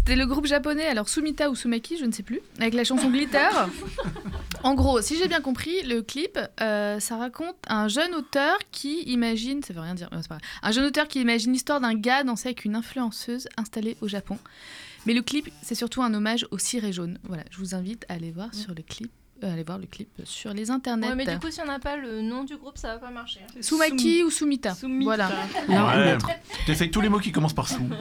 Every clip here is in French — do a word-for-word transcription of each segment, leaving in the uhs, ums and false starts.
C'était le groupe japonais, alors Sumita ou Sumaki, je ne sais plus, avec la chanson Glitter. En gros, si j'ai bien compris, le clip, euh, ça raconte un jeune auteur qui imagine, ça veut rien dire, non, c'est pas vrai. Un jeune auteur qui imagine l'histoire d'un gars dansé avec une influenceuse installée au Japon. Mais le clip, c'est surtout un hommage au ciré jaune. Voilà, je vous invite à aller voir mmh. sur le clip. Euh, aller voir le clip sur les internets. Ouais, mais du coup, si on n'a pas le nom du groupe, ça va pas marcher. Sumaki Soum... ou Sumita. Soumita. Voilà. Ouais, t'essayes tous les mots qui commencent par sou.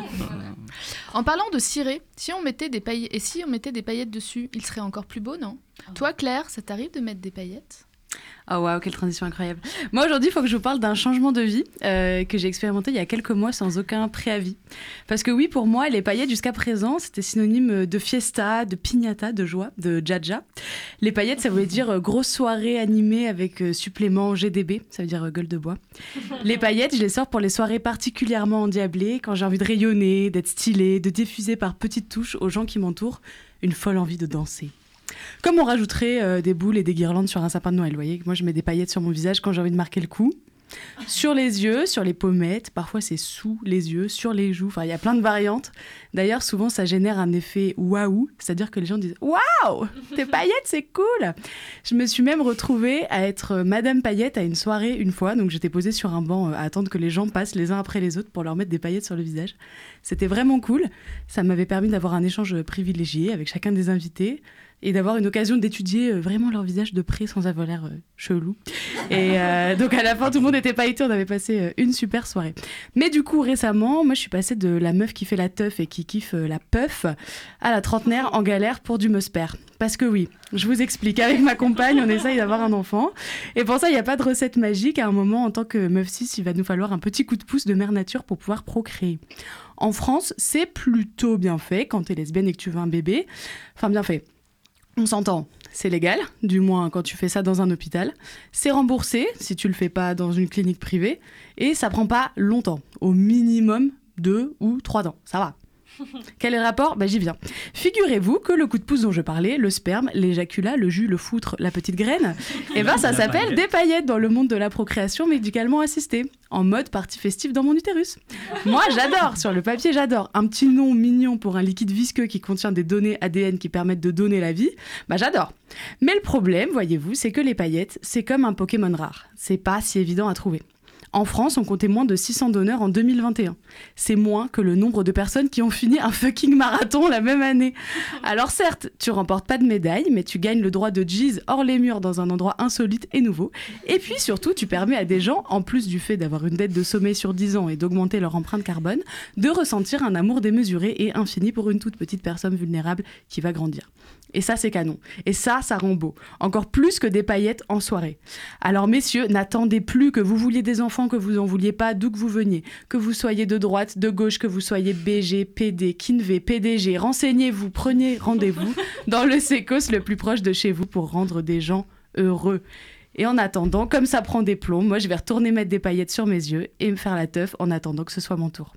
En parlant de ciré, si on mettait des paillettes, et si on mettait des paillettes dessus, il serait encore plus beau, non ? oh. Toi, Claire, ça t'arrive de mettre des paillettes ? Oh waouh, quelle transition incroyable. Moi aujourd'hui, il faut que je vous parle d'un changement de vie euh, que j'ai expérimenté il y a quelques mois sans aucun préavis. Parce que oui, pour moi, les paillettes jusqu'à présent, c'était synonyme de fiesta, de piñata, de joie, de jaja. Les paillettes, ça voulait dire euh, grosse soirée animée avec euh, supplément G D B, ça veut dire euh, gueule de bois. Les paillettes, je les sors pour les soirées particulièrement endiablées, quand j'ai envie de rayonner, d'être stylée, de diffuser par petites touches aux gens qui m'entourent une folle envie de danser. Comme on rajouterait euh, des boules et des guirlandes sur un sapin de Noël, vous voyez, moi je mets des paillettes sur mon visage quand j'ai envie de marquer le coup, sur les yeux, sur les pommettes, parfois c'est sous les yeux, sur les joues, enfin il y a plein de variantes. D'ailleurs souvent ça génère un effet waouh, c'est-à-dire que les gens disent waouh, tes paillettes c'est cool. Je me suis même retrouvée à être Madame Paillette à une soirée une fois, donc j'étais posée sur un banc à attendre que les gens passent les uns après les autres pour leur mettre des paillettes sur le visage. C'était vraiment cool, ça m'avait permis d'avoir un échange privilégié avec chacun des invités et d'avoir une occasion d'étudier vraiment leur visage de près sans avoir l'air euh, chelou. Et euh, donc à la fin, tout le monde était pailleté, on avait passé euh, une super soirée. Mais du coup, récemment, moi je suis passée de la meuf qui fait la teuf et qui kiffe euh, la puff à la trentenaire en galère pour du musper. Parce que oui, je vous explique, avec ma compagne, on essaye d'avoir un enfant. Et pour ça, il n'y a pas de recette magique. À un moment, en tant que meuf cis, il va nous falloir un petit coup de pouce de mère nature pour pouvoir procréer. En France, c'est plutôt bien fait quand t'es lesbienne et que tu veux un bébé. Enfin, bien fait. On s'entend, c'est légal, du moins quand tu fais ça dans un hôpital. C'est remboursé si tu le fais pas dans une clinique privée. Et ça prend pas longtemps, au minimum deux ou trois ans, ça va. Quel est le rapport ? Bah, j'y viens. Figurez-vous que le coup de pouce dont je parlais, le sperme, l'éjaculat, le jus, le foutre, la petite graine, eh ben, ça s'appelle des paillettes dans le monde de la procréation médicalement assistée, en mode partie festive dans mon utérus. Moi, j'adore. Sur le papier, j'adore. Un petit nom mignon pour un liquide visqueux qui contient des données A D N qui permettent de donner la vie, bah j'adore. Mais le problème, voyez-vous, c'est que les paillettes, c'est comme un Pokémon rare. C'est pas si évident à trouver. En France, on comptait moins de six cents donneurs en deux mille vingt et un. C'est moins que le nombre de personnes qui ont fini un fucking marathon la même année. Alors certes, tu remportes pas de médaille, mais tu gagnes le droit de gise hors les murs dans un endroit insolite et nouveau. Et puis surtout, tu permets à des gens, en plus du fait d'avoir une dette de sommeil sur dix ans et d'augmenter leur empreinte carbone, de ressentir un amour démesuré et infini pour une toute petite personne vulnérable qui va grandir. Et ça, c'est canon. Et ça, ça rend beau. Encore plus que des paillettes en soirée. Alors messieurs, n'attendez plus que vous vouliez des enfants, que vous en vouliez pas, d'où que vous veniez. Que vous soyez de droite, de gauche, que vous soyez B G, P D, Kinvé, P D G. Renseignez-vous, prenez rendez-vous dans le sécos le plus proche de chez vous pour rendre des gens heureux. Et en attendant, comme ça prend des plombs, moi je vais retourner mettre des paillettes sur mes yeux et me faire la teuf en attendant que ce soit mon tour.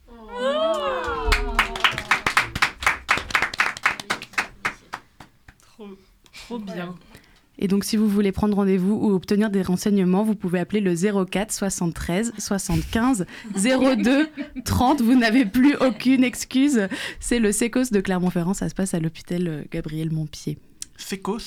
Trop bien. Et donc, si vous voulez prendre rendez-vous ou obtenir des renseignements, vous pouvez appeler le zéro quatre soixante-treize soixante-quinze zéro deux trente. Vous n'avez plus aucune excuse. C'est le sécos de Clermont-Ferrand. Ça se passe à l'hôpital Gabriel Montpied. Sécos ?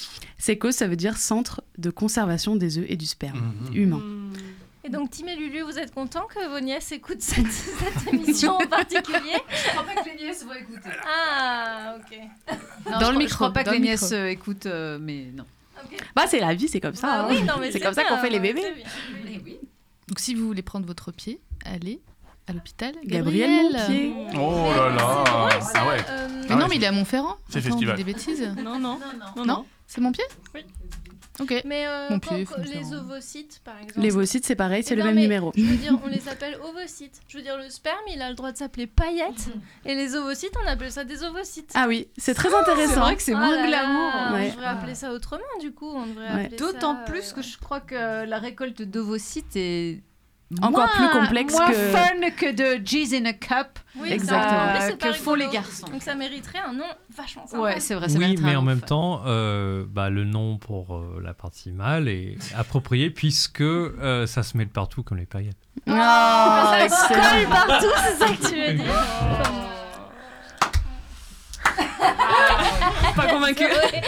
Sécos, ça veut dire Centre de conservation des œufs et du sperme mmh. humain. Et donc, Tim et Lulu, vous êtes contents que vos nièces écoutent cette, cette émission en particulier ? Je crois pas que les nièces vont écouter. Ah, ok. Non, dans je le micro. Je crois pas que les nièces euh, écoutent, euh, mais non. Okay. Bah, c'est la vie, c'est comme ça. Ah, hein. oui, non, mais c'est, c'est comme bien, ça qu'on fait les bébés. Mais oui. Donc si vous voulez prendre votre pied, allez à l'hôpital Gabriel Gabriel. Montpied. Oh là là. Ah ouais. Euh, Mais Ah non, ouais, mais il est à Montferrand. c'est Attends, festival. On dit des bêtises. Non, non. Non, Non, c'est mon pied. Oui. Ok. Mais euh, Mon quand- pied, quand- les Montferrand. ovocytes, par exemple. Les ovocytes, c'est pareil, c'est Eh le non, même mais numéro. Je veux dire, on les appelle ovocytes. Je veux dire, le sperme, il a le droit de s'appeler paillette. Et les ovocytes, on appelle ça des ovocytes. Ah oui, c'est très intéressant. C'est vrai que c'est Ah moins là là, glamour. Ouais. On devrait appeler ça autrement, du coup. On devrait Ouais. appeler D'autant ça, plus euh, que je crois que la récolte d'ovocytes est Encore moins, plus complexe moins que- fun que de G's in a Cup. Oui, Exactement. ça- en plus, Euh, c'est pas que font les rigolo. garçons. Donc ça mériterait un nom vachement sympa. Ouais, c'est vrai. Ça Oui, mériterait mais un en nom même fun. temps, euh, bah, le nom pour euh, la partie mâle est approprié puisque euh, ça se mêle partout comme les paillettes. Ah, Ça excellent. colle partout, c'est ça que tu veux dire. Pas convaincu.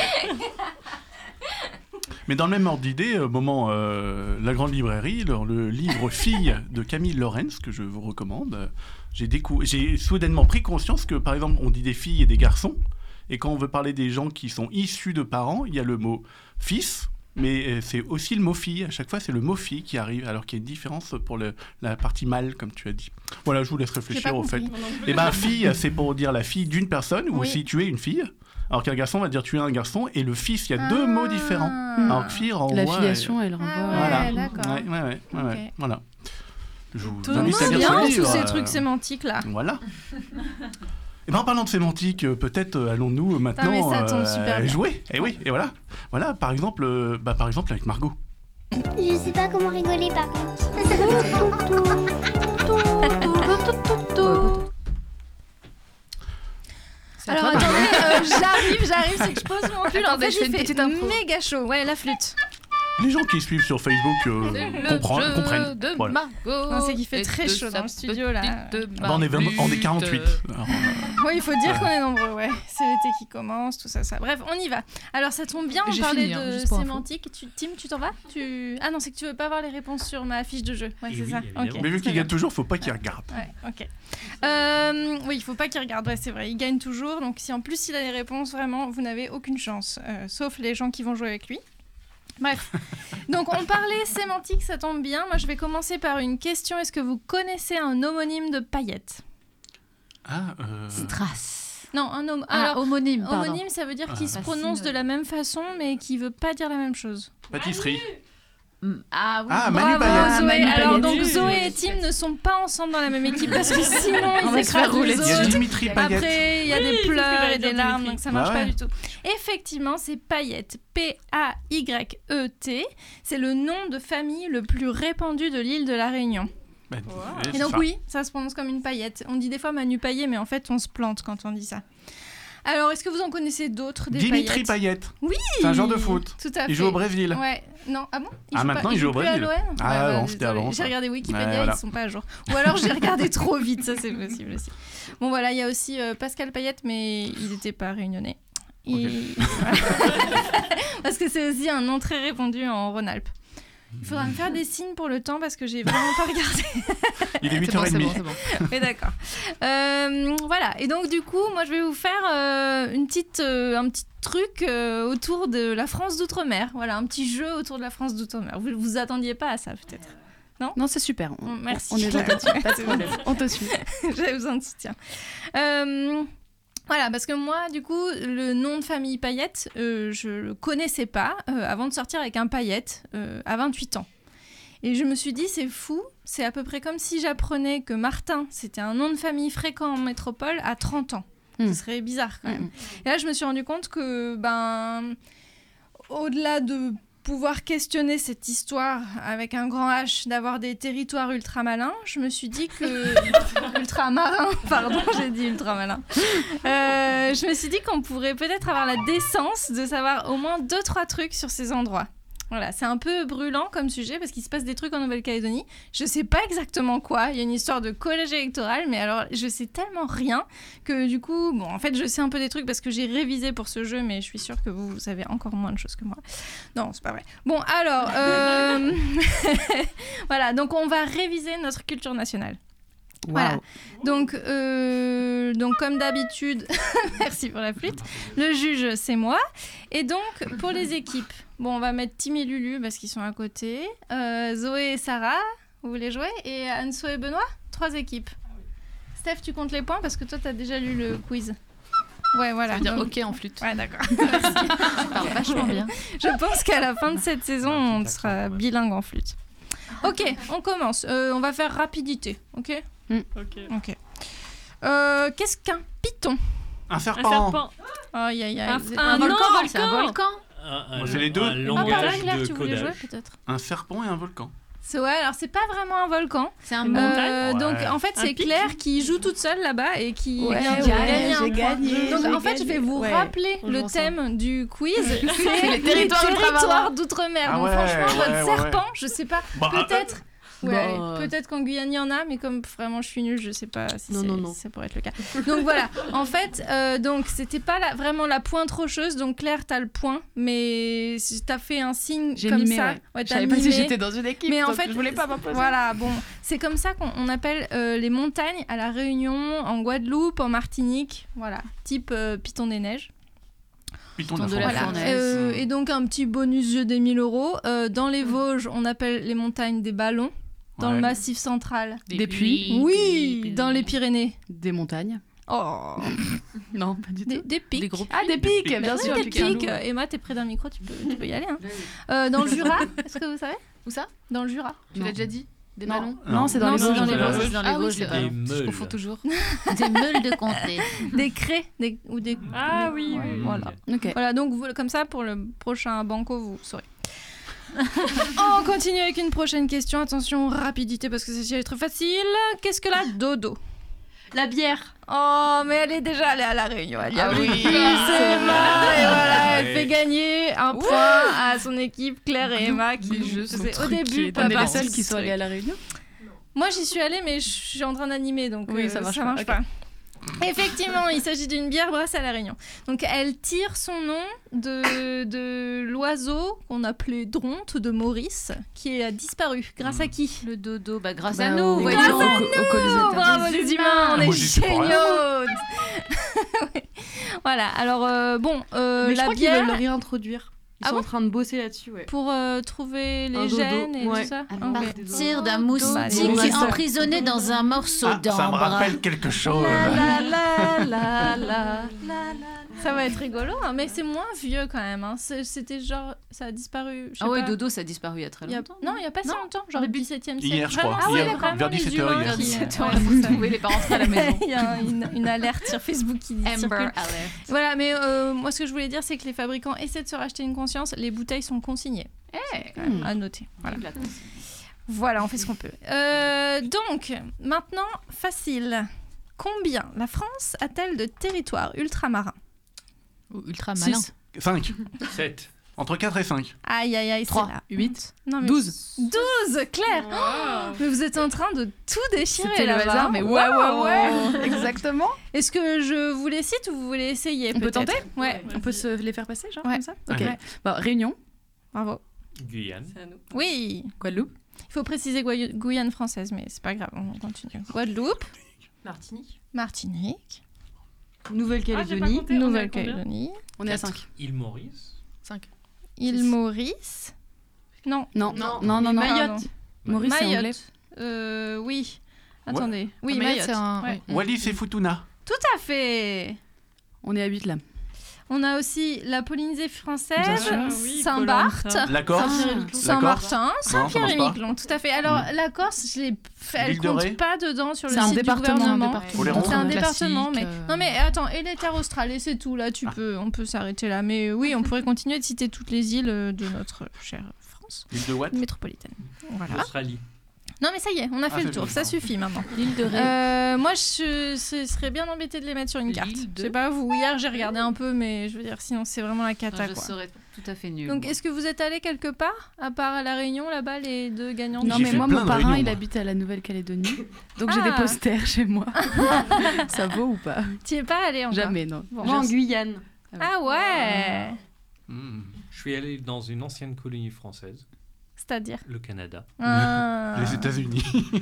Mais dans le même ordre d'idée, au moment euh, La Grande Librairie, le, le livre Fille de Camille Lorenz, que je vous recommande, j'ai, décou- j'ai soudainement pris conscience que, par exemple, on dit des filles et des garçons, et quand on veut parler des gens qui sont issus de parents, il y a le mot fils, mais c'est aussi le mot fille. À chaque fois, c'est le mot fille qui arrive, alors qu'il y a une différence pour le, la partie mâle, comme tu as dit. Voilà, je vous laisse réfléchir au fait. Et bien, fille, c'est pour dire la fille d'une personne, ou Oui. si tu es une fille. Alors qu'un garçon va dire tu es un garçon, et le fils, il y a Ah. deux mots différents. Alors que fille renvoie... La filiation, elle renvoie. Ah ouais, Voilà. d'accord. Ouais, ouais, ouais, ouais, Ok. ouais, voilà. Je vous Tout invite à lire bien ce tous livre. ces euh, trucs sémantiques là. Voilà. Et ben en parlant de sémantique, euh, peut-être euh, allons-nous euh, maintenant mais ça tombe super bien. jouer. Et oui, et voilà. Voilà, par exemple, euh, bah, par exemple avec Margot. Je sais pas comment rigoler par contre. C'est à Alors toi, attendez, Margot. euh, j'arrive, j'arrive, c'est que je pose mon pull. En Attendez, fait, je fais il une fait petite impro. méga chaud. Ouais, la flûte. Les gens qui suivent sur Facebook euh, C'est le comprennent. jeu comprennent. de Voilà. Margot. Non, c'est qu'il fait et très de chaud sa dans le studio, là. petite Bah, on est vraiment- on est flûte. quarante-huit. Alors, euh, Oui, il faut dire qu'on est nombreux, ouais. C'est l'été qui commence, tout ça, ça. Bref, on y va. Alors, ça tombe bien, on J'ai parlait fini, hein, de juste pour info. sémantique. Tu, Tim, tu t'en vas tu... Ah non, c'est que tu veux pas avoir les réponses sur ma fiche de jeu. Ouais, Et c'est oui, ça. évidemment. Ok, mais vu très qu'il bien. gagne toujours, faut pas qu'il regarde. Ouais, ok. Euh, oui, il faut pas qu'il regarde, ouais, c'est vrai. Il gagne toujours. Donc, si en plus il a les réponses, vraiment, vous n'avez aucune chance. Euh, sauf les gens qui vont jouer avec lui. Bref. Donc, on parlait sémantique, ça tombe bien. Moi, je vais commencer par une question. Est-ce que vous connaissez un homonyme de paillettes? Ah, euh... Strass. Non, un homme. Ah, Alors, homonyme, pardon. homonyme, ça veut dire qu'il Ah. se prononce de la même façon, mais qui veut pas dire la même chose. pâtisserie. Mm. Ah oui. Ah, Manu Bravo, Paillettes. Zoé. Manu Alors, Paillettes. donc, Zoé et Tim ne sont pas ensemble dans la même équipe parce que sinon, On ils va se faire écrasent rouler les Il y a autres. Dimitri Payette. Après, il y a Oui, des c'est ce que pleurs j'allais et dire, des larmes, Dimitri. donc ça marche Bah pas ouais. du tout. Effectivement, c'est Payette, P A Y E T. C'est le nom de famille le plus répandu de l'île de la Réunion. Bah, Et c'est donc ça. oui, ça se prononce comme une paillette. On dit des fois Manu Paillet, mais en fait, on se plante quand on dit ça. Alors, est-ce que vous en connaissez d'autres des Dimitri paillettes? Payette. Oui. C'est un joueur de foot. Tout à fait. Il joue au Brésil. Ouais, non, ah bon Ah, joue maintenant, pas- il joue au plus à Brésil. l'O M? Ah, Ouais, avant, bah, c'était désolé. avant, J'ai ça. regardé Wikipédia, Ouais, voilà. ils sont pas à jour. Ou alors j'ai regardé trop vite, ça c'est possible aussi. Bon voilà, il y a aussi euh, Pascal Payette, mais il n'était pas réunionnais. Il- Parce que c'est aussi un nom très répandu en Rhône-Alpes. Il faudra me faire des signes pour le temps parce que j'ai vraiment pas regardé. Il est C'est bon, c'est huit heures trente. bon, c'est bon. Mais d'accord. Euh, voilà. Et donc du coup, moi je vais vous faire euh, une petite, euh, un petit truc euh, autour de la France d'outre-mer. Voilà, un petit jeu autour de la France d'outre-mer. Vous vous attendiez pas à ça peut-être? Non, c'est super. On, Mm, merci. on est gentil. Pas de problème. On te suit. J'avais besoin de soutien. Euh, voilà, parce que moi, du coup, le nom de famille Payette, euh, je le connaissais pas euh, avant de sortir avec un Payette euh, à vingt-huit ans. Et je me suis dit, c'est fou, c'est à peu près comme si j'apprenais que Martin, c'était un nom de famille fréquent en métropole à trente ans. Mm. Ce serait bizarre quand même. Mm. Et là, je me suis rendu compte que, ben, au-delà de pouvoir questionner cette histoire avec un grand H, d'avoir des territoires ultramalins, je me suis dit que... ultramarins, pardon, j'ai dit ultramalins. Euh, je me suis dit qu'on pourrait peut-être avoir la décence de savoir au moins deux, trois trucs sur ces endroits. Voilà, c'est un peu brûlant comme sujet parce qu'il se passe des trucs en Nouvelle-Calédonie. Je sais pas exactement quoi. Il y a une histoire de collège électoral, mais alors je sais tellement rien que du coup, bon, en fait, je sais un peu des trucs parce que j'ai révisé pour ce jeu, mais je suis sûre que vous, vous savez encore moins de choses que moi. Non, c'est pas vrai. Bon, alors, euh... voilà, donc on va réviser notre culture nationale. Voilà. Donc, euh, donc comme d'habitude, merci pour la flûte. Le juge, c'est moi. Et donc, pour les équipes, bon, on va mettre Tim et Lulu parce qu'ils sont à côté. Euh, Zoé et Sarah, vous voulez jouer? Et Anso et Benoît, trois équipes. Steph, tu comptes les points parce que toi, tu as déjà lu le quiz. Ouais, voilà. Ça veut dire Donc- OK en flûte. Ouais, d'accord. Tu parles vachement bien. Je pense qu'à la fin de cette saison, on sera bilingue en flûte. Ok, on commence. Euh, on va faire rapidité, ok? Ok. Ok. Euh, Qu'est-ce qu'un python? Un Un serpent. serpent. Aïe, aïe, aïe. Un, Vous êtes- un volcan, volcan. c'est un volcan. Un, un Moi, c'est les deux. un Ah, Ah, langage pardon, Claire, de tu voulais jouer codage. peut-être? Un serpent et un volcan. C'est ouais, alors c'est pas vraiment un volcan. C'est un Une mot. montagne. Euh, Ouais. donc en fait, Un c'est pic. Claire qui joue toute seule là-bas et qui Ouais, vient de j'ai gagner un j'ai point. gagné. Donc j'ai en fait, je vais gagné. vous Ouais. rappeler le Bonjour, ça. thème du quiz. C'est C'est les territoires ultramarins. d'outre-mer. Ah donc ouais, franchement, ouais, votre ouais, serpent, je sais pas, Bah, peut-être. Ouais, Bah, peut-être qu'en Guyane il y en a, mais comme vraiment je suis nulle, je sais pas si Non, c'est- non, non. ça pourrait être le cas. Donc voilà, en fait, euh, donc c'était pas la- vraiment la pointe rocheuse, donc Claire t'as le point, mais si t'as fait un signe J'ai comme mimé, ça. ouais. Ouais, Je t'as savais pas si mimé. j'étais dans une équipe. Mais en donc fait, je voulais pas m'imposer. Voilà, bon, c'est comme ça qu'on on appelle euh, les montagnes à La Réunion, en Guadeloupe, en Martinique, voilà, type euh, Piton des Neiges. Piton de de la la Voilà. fournaise. Euh, Mm. et donc un petit bonus jeu des mille euros. Euh, dans les Vosges, on appelle les montagnes des ballons. Dans le Ouais. Massif central. Des puits. Oui, dans les Pyrénées. Des montagnes. Oh, Non, pas du des, tout. des pics. Des gros Ah, des Des pics, pics. bien Des sûr, des pics, un pics. loup. Emma, t'es près d'un micro, tu peux, tu peux y aller. Hein. Euh, dans le Jura, est-ce que vous savez Où ça? Dans le Jura. Tu l'as déjà dit? Des Non. ballons? Non, c'est dans Non, les c'est Vosges. dans les Dans Vosges. les Dans les Ah oui, Vosges, c'est les Des ballons. Je meules. confonds toujours. Des meules de comté. Des craies des, ou des. Ah des- oui, ouais, oui. Voilà. Ok. Voilà, donc vous- comme ça, pour le prochain banco, vous saurez. On continue avec une prochaine question. Attention, rapidité, parce que celle-ci elle est très facile. Qu'est-ce que la dodo? La bière. Oh, mais elle est déjà allée à La Réunion. Elle y a Ah oui. vécu, c'est vrai. Et voilà, elle Ouais. fait gagner un point à son équipe, Claire et Emma. Qui, Les jeux sont c'est au truqués début, dans pas On est les partie seuls qui sont historique. allés à La Réunion. Moi, j'y suis allée, mais je suis en train d'animer, donc Oui, euh, ça marche ça pas, marche ok. pas. Effectivement, il s'agit d'une bière brassée à La Réunion. Donc, elle tire son nom de, de l'oiseau qu'on appelait Dronte de Maurice, qui a disparu. Grâce à qui? Le dodo, bah grâce Bah, à nous, au- voyons. au- au- au Oh, collisateur. bravo Les les humains. humains, on Moi, est j'y suis pour rien. géniaux. Oui. Voilà, alors euh, bon, euh, Mais je la crois qu'ils bière veulent le réintroduire. Ils Ah sont bon en train de bosser là-dessus, ouais. pour euh, trouver les Un dodo, gènes et ouais. tout ça. À Ok. partir d'un Allez. moustique emprisonné dans un morceau Ah, ça me d'ambre. rappelle quelque chose. La, la, la, la, la, la. Ça va être rigolo, hein, mais c'est moins vieux quand même. Hein. C'est- C'était genre, ça a disparu. je sais Ah ouais, pas. dodo, ça a disparu il y a très Il y a- longtemps. Non, il n'y a pas si Non. longtemps, genre le dix-septième siècle. Hier, je crois. Vraiment, ah ouais, Hier, vraiment vers les dix-sept heures humains hier. qui- dix-sept heures, ouais, c'est ça. trouver les parents à la maison. Il y a une, une alerte sur Facebook qui dit Amber circule. Alert. Voilà, mais euh, moi ce que je voulais dire, c'est que les fabricants essaient de se racheter une conscience. Les bouteilles sont consignées. Eh, Quand même, à noter. Voilà. Voilà, on fait ce qu'on peut. Euh, donc, maintenant, facile. Combien la France a-t-elle de territoires ultramarins? Ou ultra malin. six, cinq. sept. Entre quatre et cinq. Aïe, aïe, aïe, c'est trois, là. huit, Non, mais... douze. douze, Claire. Oh, mais vous êtes en train de tout déchirer C'était le là-bas. hasard, mais ouais, ouais, ouais. Exactement. Est-ce que je vous les cite ou vous voulez essayer On peut peut-être tenter Ouais. On peut se les faire passer, genre Ouais. comme ça. Ok. Ouais. Bah, Réunion, Bravo. Guyane. C'est à nous. Oui. Guadeloupe, Il faut préciser Gouay- Guyane française, mais c'est pas grave, on continue. Guadeloupe, Martinique. Martinique, Nouvelle-Calédonie. Nouvelle-Calédonie, on est à cinq. Île Maurice. île Maurice. Non. Non, Non. non, non, non. Et Mayotte. pardon. Maurice, c'est anglais. Mayotte. Euh, oui. Attendez. Oui, Ah, Mayotte, Mayotte. c'est un- Ouais. oui. Wallis et Futuna. Tout à fait. On est à huit là. On a aussi la Polynésie française, Bien sûr. Ah oui, Saint-Barth, Koh-Lanta. La Corse. Saint-Pierre-et-Miquelon. La Corse. Saint-Martin, Non, ça marche pas. Saint-Pierre-et-Miquelon, tout à fait. Alors, la Corse, je l'ai fait, elle L'île de Ré. compte pas dedans sur le C'est un site département, du un gouvernement. département. Oléron. C'est un Classique, département, mais euh, non mais attends, et les terres australes, et c'est tout là. Tu Ah. peux, on peut s'arrêter là. Mais oui, on pourrait continuer de citer toutes les îles euh, de notre chère France L'île de Watt. métropolitaine. Voilà. Australie. Non mais ça y est, on a Ah, fait le c'est tour. bon, Ça d'accord. suffit maintenant. L'île de Ré. Euh, moi, je, ce serais bien embêtée de les mettre sur une carte. L'île de- Je sais pas vous. Hier, j'ai regardé un peu, mais je veux dire, sinon c'est vraiment la cata Je quoi. serais tout à fait nulle. Donc, est-ce que vous êtes allé quelque part, à part à La Réunion, là-bas, les deux gagnants Non, J'ai mais fait moi, plein mon de parrain, réunions, il moi. habite à la Nouvelle-Calédonie. Donc j'ai Ah. des posters chez moi. Ça vaut ou pas? Tu es pas allé encore? Jamais, non. Bon. Moi, en Guyane. Ah ouais. Mmh. Je suis allé dans une ancienne colonie française, C'est-à-dire. le Canada. Ah. Les États-Unis.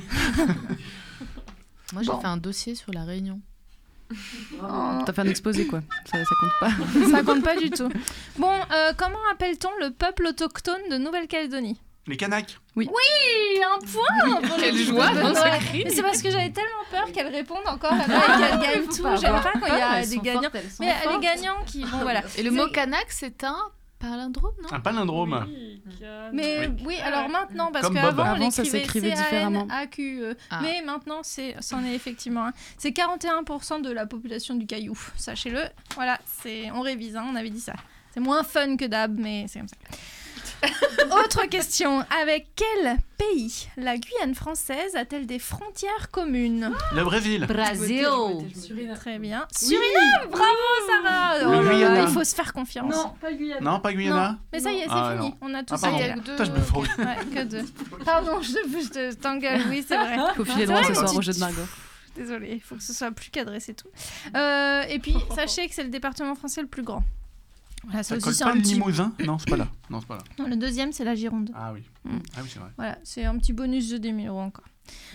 Moi, j'ai Bon. fait un dossier sur la Réunion. T'as fait un exposé, quoi. Ça, ça compte pas. Ça compte pas du tout. Bon, euh, comment appelle-t-on le peuple autochtone de Nouvelle-Calédonie? Les Kanaks. Oui, un point pour Quelle l'équipe de joie dans Benoît. ce Mais c'est parce que j'avais tellement peur qu'elle réponde encore là-bas et qu'elle gagne tout. J'aime pas quand il y a des gagnants. Mais les gagnants qui... Bon, voilà. Et le C'est- mot kanak, c'est un palindrome, non? Un palindrome. Mais Oui. oui, alors maintenant, parce Comme Bob. qu'avant, on Avant, ça l'écrivait s'écrivait C A N différemment. A Q E. Ah. Mais maintenant, c'est, c'en est effectivement un. C'est quarante et un pour cent de la population du Caillou. Sachez-le. Voilà, c'est, on révise, hein, on avait dit ça. C'est moins fun que d'hab, mais c'est comme ça. Autre question. Avec quel pays la Guyane française a-t-elle des frontières communes? Le Brésil. Brésil. Très bien. Suriname. Bravo, Sarah. Le Oh là là, Guyana. il faut se faire confiance. Non, pas Guyane. Non, pas Guyana. Non, mais ça y est, c'est Ah, fini. non. On a Ah, tous pardon. été là. Putain, je me fous. Ouais, que deux. Pardon, je, je te- je t'engueule. Oui, c'est vrai. Faut filer C'est droit vrai, ce soir tu- au jeu de Margot. Désolée, il faut que ce soit plus cadré, c'est tout. Euh, et puis, sachez que c'est le département français le plus grand. Voilà, ça Ça aussi, colle c'est pas un le petit... Limousin? Non, c'est pas là. Non, c'est pas là. Non, le deuxième, c'est la Gironde. Ah oui. Mm. Ah oui, c'est vrai. Voilà, c'est un petit bonus de deux mille euros encore.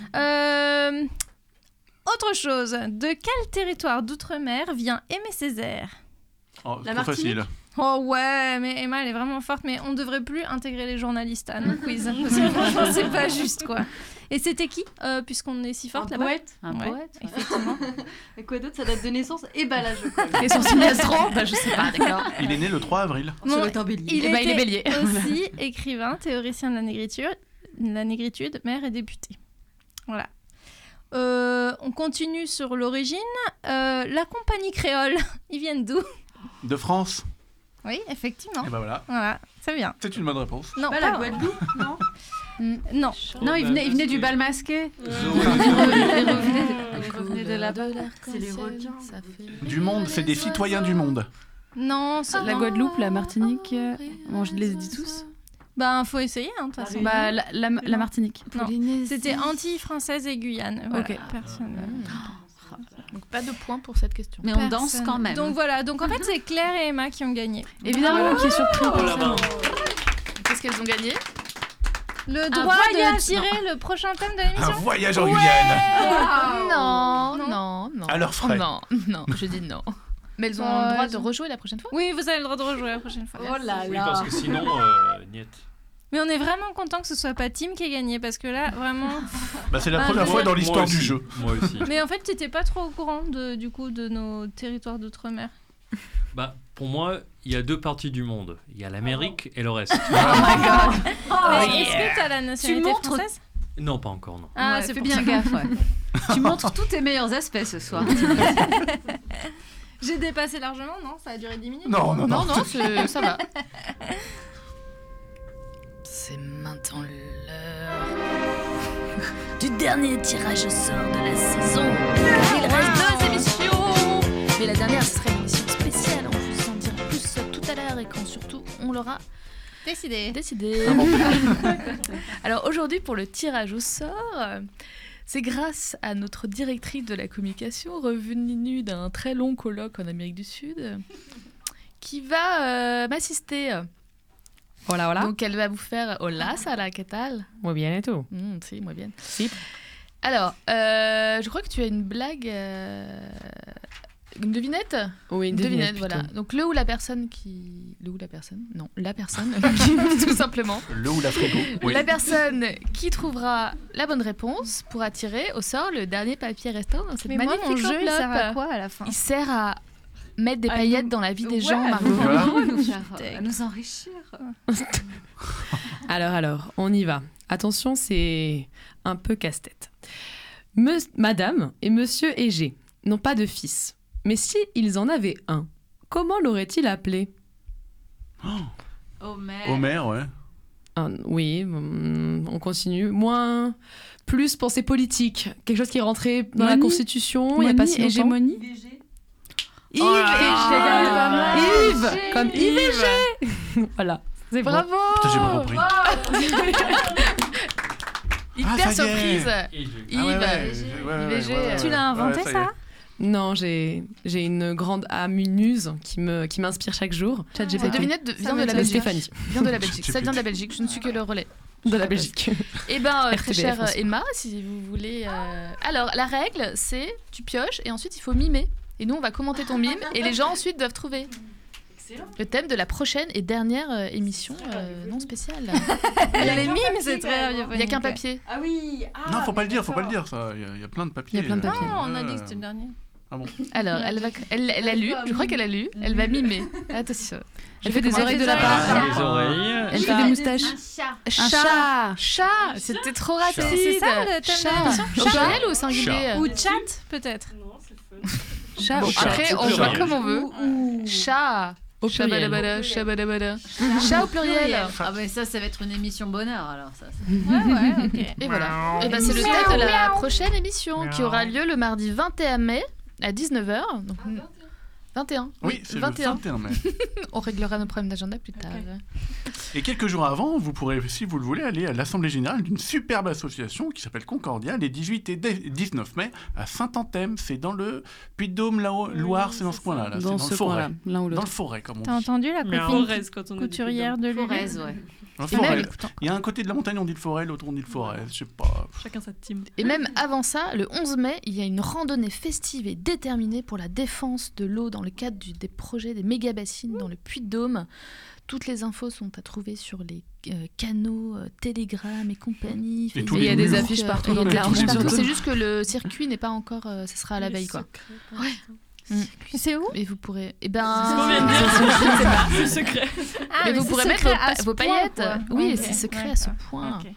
Euh, Autre chose, de quel territoire d'outre-mer vient Aimé Césaire? Oh, La trop Martinique. facile. Oh ouais, mais Emma, elle est vraiment forte, mais on ne devrait plus intégrer les journalistes à nos quiz. Parce que franchement, c'est pas juste, quoi. Et c'était qui, euh, puisqu'on est si forte Un là-bas? poète. Un Ouais, poète. effectivement. Et quoi d'autre? Sa date de naissance? Et bah là, je connais. Et son signe astro Bah, je sais pas, d'accord. Il est né le trois avril. Ça doit être un bélier. Il, Eh ben, il est était bélier. aussi écrivain, théoricien de la négritude, la négritude, maire et député. Voilà. Euh, on continue sur l'origine. Euh, la compagnie créole, ils viennent d'où? De France. Oui, effectivement. Et ben voilà. Voilà, c'est bien. C'est une bonne réponse. Non, Pas pas la Guadeloupe, non? Non. Non, il venait, il venait du bal masqué. Euh, Il revenait, il revenait de là-bas. C'est les requins. Du monde, c'est des citoyens du monde. Non, c'est- La Guadeloupe, la Martinique. euh, Bon, je les ai dit tous. ben faut essayer, hein, de toute façon. Bah, la, la, la Martinique. Non, c'était Antilles françaises et Guyane. Voilà, Ok. personne. Donc pas de points pour cette question. Mais on danse Personne. quand même. Donc voilà, donc en fait c'est Claire et Emma qui ont gagné. Évidemment, qui est surpris. Oh la main. Qu'est-ce qu'elles ont gagné? Le droit voyage, de tirer le prochain thème de Un l'émission. voyage en Guyane. Non, Non. non, non. À leurs frais. Non, non, je dis non. Mais elles ont Oh, le droit elles de ont- rejouer la prochaine fois? Oui, vous avez le droit de rejouer la prochaine fois. Oh là Oui, là. parce que sinon, euh, niet. Mais on est vraiment content que ce soit pas Tim qui ait gagné parce que là, vraiment. Bah, c'est la Ah, première je- fois dans l'histoire Moi du aussi. jeu. Moi aussi. Mais en fait, tu n'étais pas trop au courant de, du coup de nos territoires d'outre-mer. Bah, pour moi, il y a deux parties du monde. Il y a l'Amérique et le reste. Mais Est-ce que tu as la nationalité montres- française? Non, pas encore, non. Ah, Ouais, c'est fais pour bien ça. gaffe. Ouais. Tu montres tous tes meilleurs aspects ce soir. J'ai dépassé largement, non? Ça a duré dix minutes? Non, non, Non, non. non, c'est- ça va. C'est maintenant l'heure du dernier tirage au sort de la saison. Il reste deux émissions. Mais la dernière, ce serait une émission spéciale. On vous en dira plus tout à l'heure et quand surtout on l'aura Décidé. décidé. Alors aujourd'hui, pour le tirage au sort, euh, c'est grâce à notre directrice de la communication, revenue d'un très long colloque en Amérique du Sud, qui va euh, m'assister. Voilà, voilà. Donc elle va vous faire Hola Sara, ¿qué tal? Muy bien et tout. Mm, Si, moi bien. Si. Alors, euh, je crois que tu as une blague. euh, Une devinette? Oui, Une devinette, voilà. Donc le ou la personne qui. Le ou la personne? Non, la personne, qui- tout simplement. Le ou la frigo. Oui. La personne qui trouvera la bonne réponse pourra tirer au sort le dernier papier restant dans cette Mais moi, magnifique mon jeu, il enveloppe. sert à quoi à la fin? Il sert à mettre des À paillettes nous- dans la vie des Ouais, gens, à Margot. nous- Voilà. À nous, faire- à nous enrichir. Alors, alors, on y va. Attention, c'est un peu casse-tête. Me- Madame et Monsieur Égée n'ont pas de fils. Mais si ils en avaient un, comment l'auraient-ils appelé? Homer. Homer, ouais. Un- Oui, hum, on continue. Moins, plus pensée politique. Quelque chose qui est rentré dans la Moni. Constitution il n'y a pas si longtemps. hégémonie. Yves Oh là Égée. là. Yves, comme Yves Égée. Voilà, c'est bon. Bravo! Putain, j'ai pas compris. Hyper Ah, ça y est. surprise! Et je- Yves, Ah ouais, ouais, ouais, I ouais, V G, ouais, ouais, Tu l'as ouais, inventé ouais, y est. ça? Non, j'ai j'ai une grande âme, une muse qui me qui m'inspire chaque jour. Cette ChatGPT. devinette de- vient de m'étonne. la De Belgique. Stéphanie, Vient de la Belgique. Ça vient de la Belgique. Je ne suis que le relais. de la Belgique. Eh ben, euh, très R T B F chère aussi. Emma, si vous voulez. euh, Alors, la règle, c'est tu pioches et ensuite il faut mimer. Et nous, on va commenter ton mime et les gens ensuite doivent trouver le thème de la prochaine et dernière euh, émission euh, non spéciale. Il y a les mimes, c'est très Il n'y a qu'un papier. Ah oui. Ah, Non, faut pas le dire, faut pas d'accord. le dire, ça. Il y a- il y, a plein de papiers. Il y a plein de papiers. Non, on a Euh, dit que c'était le dernier. Ah bon. Alors, elle, va, elle, elle a lu, je crois qu'elle a lu, elle va mimer. Attention. Elle fait des comment- oreilles de des lapin. oreilles. Les oreilles. Elle fait des moustaches. Un chat. Chat. C'était trop rapide. C'est- c'est ça, le thème de Chat. l'émission Au Chat. pluriel ou au singulier? Ou chat, peut-être. Non, c'est fun. Chat. Bon, Après, chat, on c'est voit pluriel. comme on veut. Chat. Au pluriel. Shabadabada, shabadabada. Chat au pluriel. Ah mais ça, ça va être une émission bonheur alors ça. c'est- Ouais, ouais, ok. Et voilà. Et ben c'est le thème de la prochaine émission qui aura lieu le mardi vingt et un mai à dix-neuf heures. Donc, vingt et un. Oui, c'est vingt et un. le vingt et un mai. On réglera nos problèmes d'agenda plus tard. Et quelques jours avant, vous pourrez, si vous le voulez, aller à l'Assemblée Générale d'une superbe association qui s'appelle Concordia, les dix-huit et dix-neuf mai à Saint-Anthème. C'est dans le Puy-de-Dôme, la Loire, c'est dans ce coin-là. Là. C'est Dans dans ce le forêt. coin-là, l'un ou Dans l'autre. le forêt, comme on T'as dit. entendu la copine Forez, quand on a dit couturière de Lulu? Forez, ouais. Dans le Et même- forêt. Il y a un côté de la montagne, on dit le forêt, l'autre on dit le forêt. Je sais pas. Chacun sa team. Et même avant ça, le onze mai, il y a une randonnée festive et déterminée pour la défense de l'eau dans le cadre du- des projets des méga-bassines dans le Puy-de-Dôme. Toutes les infos sont à trouver sur les euh, canaux, euh, Telegram et compagnie. Et tous Facebook, les il y a des murs. affiches partout. Et dans il y a le de affiches l'argent partout. surtout. C'est juste que le circuit n'est pas encore. euh, ça sera à la veille, quoi. C'est où? Et vous pourrez. Eh C'est ce qu'on ben. vient de dire. Je sais pas, c'est secret. Ah, mais vous c'est pourrez mettre secret vos, à pa- ce vos point, paillettes. quoi. Oui, Ok, c'est secret à ce d'accord. point. Ok.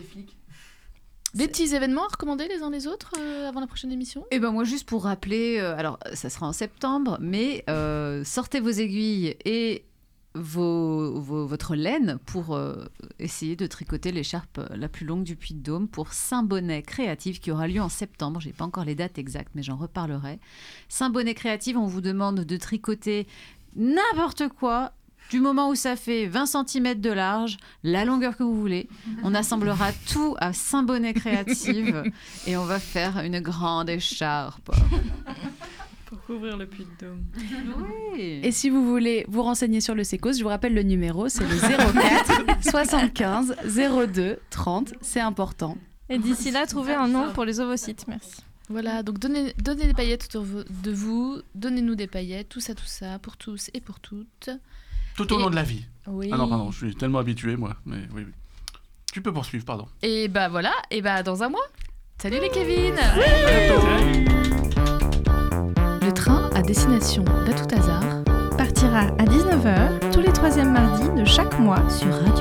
Des petits événements à recommander les uns les autres euh, avant la prochaine émission? Et ben moi juste pour rappeler, euh, alors ça sera en septembre, mais euh, sortez vos aiguilles et vos, vos- votre laine pour euh, essayer de tricoter l'écharpe la plus longue du Puy-de-Dôme pour Saint-Bonnet Créative qui aura lieu en septembre. J'ai pas encore les dates exactes, mais j'en reparlerai. Saint-Bonnet Créative, on vous demande de tricoter n'importe quoi. Du moment où ça fait vingt centimètres de large, la longueur que vous voulez, on assemblera tout à Saint-Bonnet Créative et on va faire une grande écharpe. Pour couvrir le Puy-de-Dôme. Oui. Et si vous voulez vous renseigner sur le Secos, je vous rappelle le numéro, c'est le zéro quatre soixante-quinze zéro deux trente, c'est important. Et d'ici là, trouvez un nom pour les ovocytes. Merci. Voilà, donc donnez, donnez des paillettes autour vo- de vous, donnez-nous des paillettes, tout ça, tout ça, pour tous et pour toutes. Tout au Et- long de la vie. Oui. Ah non, pardon, je suis tellement habitué, moi. Mais oui, oui. Tu peux poursuivre, pardon. Et bah voilà, et bah dans un mois. Salut les Kevin. Le train à destination d'À tout hasard Partira à dix-neuf heures tous les troisièmes mardis de chaque mois sur Radio